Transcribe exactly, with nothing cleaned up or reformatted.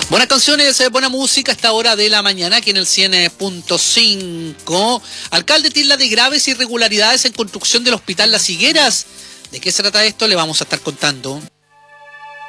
Buenas canciones, eh, buena música a esta hora de la mañana aquí en el cien punto cinco. Alcalde tilda de graves irregularidades en construcción del Hospital Las Higueras. ¿De qué se trata esto? Le vamos a estar contando.